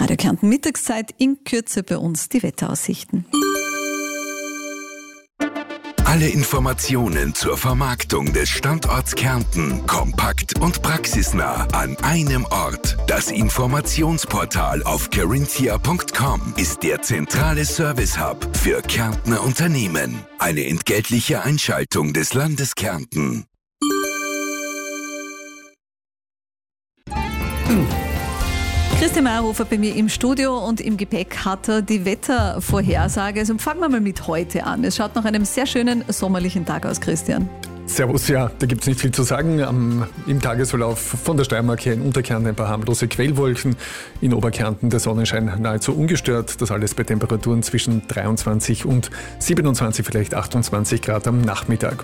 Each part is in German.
Radio Kärnten Mittagszeit, in Kürze bei uns die Wetteraussichten. Alle Informationen zur Vermarktung des Standorts Kärnten kompakt und praxisnah an einem Ort. Das Informationsportal auf carinthia.com ist der zentrale Service-Hub für Kärntner Unternehmen. Eine entgeltliche Einschaltung des Landes Kärnten. Christian Meyerhofer bei mir im Studio und im Gepäck hat er die Wettervorhersage. Also fangen wir mal mit heute an. Es schaut nach einem sehr schönen sommerlichen Tag aus, Christian. Servus, ja, da gibt es nicht viel zu sagen. Im Tagesverlauf von der Steiermark her in Unterkärnten ein paar harmlose Quellwolken. In Oberkärnten der Sonnenschein nahezu ungestört. Das alles bei Temperaturen zwischen 23 und 27, vielleicht 28 Grad am Nachmittag.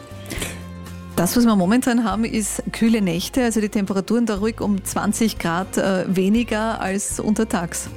Das, was wir momentan haben, ist kühle Nächte, also die Temperaturen da ruhig um 20 Grad weniger als untertags.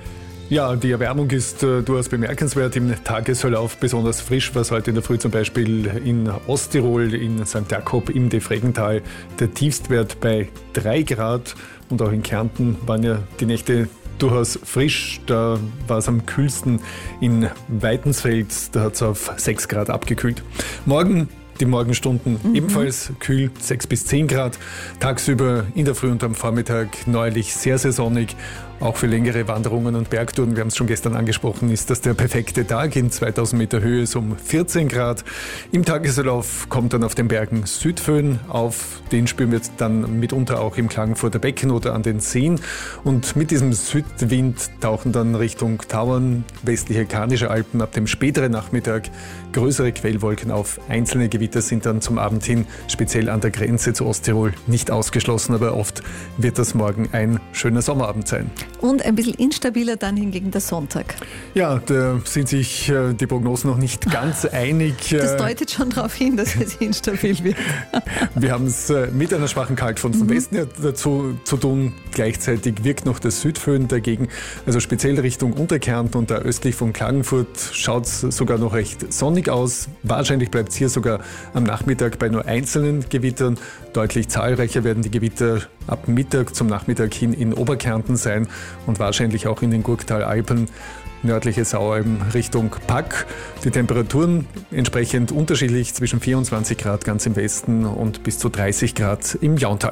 Ja, die Erwärmung ist durchaus bemerkenswert. Im Tagesverlauf besonders frisch war es heute in der Früh zum Beispiel in Osttirol, in St. Jakob im Devregental. Der Tiefstwert bei 3 Grad und auch in Kärnten waren ja die Nächte durchaus frisch. Da war es am kühlsten in Weitensfeld, da hat es auf 6 Grad abgekühlt. Morgen die Morgenstunden ebenfalls kühl, 6 bis 10 Grad. Tagsüber in der Früh und am Vormittag neuerlich sehr, sehr sonnig. Auch für längere Wanderungen und Bergtouren, wir haben es schon gestern angesprochen, ist das der perfekte Tag. In 2000 Meter Höhe ist um 14 Grad. Im Tagesverlauf kommt dann auf den Bergen Südföhn auf. Den spüren wir dann mitunter auch im Klagenfurter Becken oder an den Seen. Und mit diesem Südwind tauchen dann Richtung Tauern, westliche Karnische Alpen ab dem späteren Nachmittag größere Quellwolken auf. Einzelne Gewitter sind dann zum Abend hin, speziell an der Grenze zu Osttirol, nicht ausgeschlossen, aber oft wird das morgen ein schöner Sommerabend sein. Und ein bisschen instabiler dann hingegen der Sonntag. Ja, da sind sich die Prognosen noch nicht ganz einig. Das deutet schon darauf hin, dass es instabil wird. Wir haben es mit einer schwachen Kaltfront von Westen dazu zu tun. Gleichzeitig wirkt noch der Südföhn dagegen. Also speziell Richtung Unterkärnten und da östlich von Klagenfurt schaut es sogar noch recht sonnig aus. Wahrscheinlich bleibt es hier sogar am Nachmittag bei nur einzelnen Gewittern. Deutlich zahlreicher werden die Gewitter ab Mittag zum Nachmittag hin in Oberkärnten sein und wahrscheinlich auch in den Gurktalalpen, nördliche Saualpen Richtung Pack. Die Temperaturen entsprechend unterschiedlich zwischen 24 Grad ganz im Westen und bis zu 30 Grad im Jauntal.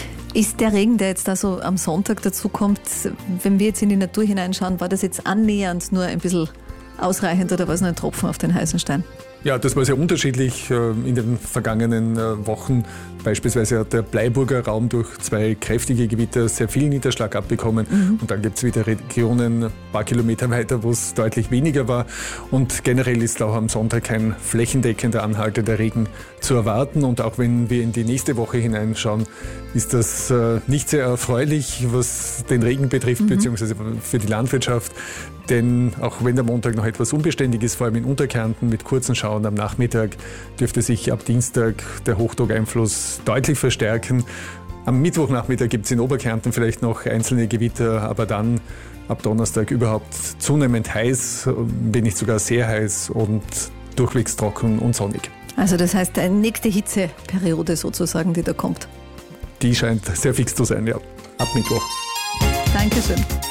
Ist der Regen, der jetzt da so am Sonntag dazu kommt, wenn wir jetzt in die Natur hineinschauen, war das jetzt annähernd nur ein bisschen ausreichend oder war es nur ein Tropfen auf den heißen Stein? Ja, das war sehr unterschiedlich in den vergangenen Wochen. Beispielsweise hat der Bleiburger Raum durch 2 kräftige Gewitter sehr viel Niederschlag abbekommen. Und dann gibt es wieder Regionen ein paar Kilometer weiter, wo es deutlich weniger war. Und generell ist auch am Sonntag kein flächendeckender anhaltender Regen zu erwarten. Und auch wenn wir in die nächste Woche hineinschauen, ist das nicht sehr erfreulich, was den Regen betrifft, beziehungsweise für die Landwirtschaft. Denn auch wenn der Montag noch etwas unbeständig ist, vor allem in Unterkärnten mit kurzen Schauern am Nachmittag, dürfte sich ab Dienstag der Hochdruckeinfluss deutlich verstärken. Am Mittwochnachmittag gibt es in Oberkärnten vielleicht noch einzelne Gewitter, aber dann ab Donnerstag überhaupt zunehmend heiß, wenn nicht sogar sehr heiß und durchwegs trocken und sonnig. Also das heißt, eine nächste Hitzeperiode sozusagen, die da kommt. Die scheint sehr fix zu sein, ja, ab Mittwoch. Dankeschön.